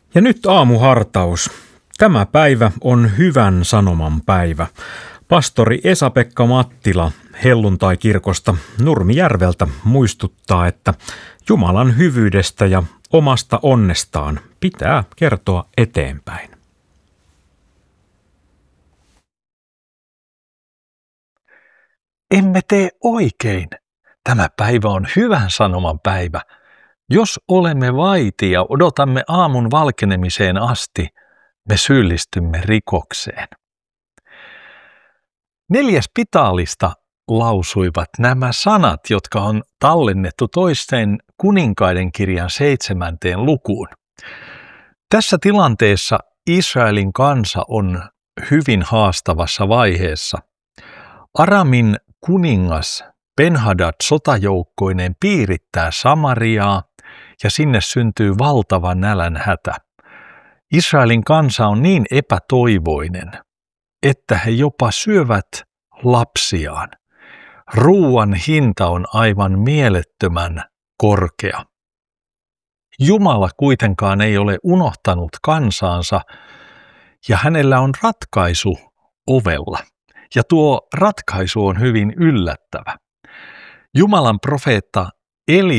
Ja nyt aamuhartaus. Tämä päivä on hyvän sanoman päivä. Pastori Esa-Pekka Mattila Helluntai-kirkosta Nurmijärveltä muistuttaa, että Jumalan hyvyydestä ja omasta onnestaan pitää kertoa eteenpäin. Emme tee oikein. Tämä päivä on hyvän sanoman päivä. Jos olemme vaiti ja odotamme aamun valkenemiseen asti, me syyllistymme rikokseen. 4. Pitaalista lausuivat nämä sanat, jotka on tallennettu toisten kuninkaiden kirjan 7. lukuun. Tässä tilanteessa Israelin kansa on hyvin haastavassa vaiheessa. Aramin kuningas Ben-Hadad sotajoukkoineen piirittää Samariaa ja sinne syntyy valtava nälänhätä. Israelin kansa on niin epätoivoinen, että he jopa syövät lapsiaan. Ruuan hinta on aivan mielettömän korkea. Jumala kuitenkaan ei ole unohtanut kansaansa ja hänellä on ratkaisu ovella. Ja tuo ratkaisu on hyvin yllättävä. Jumalan profeetta Eli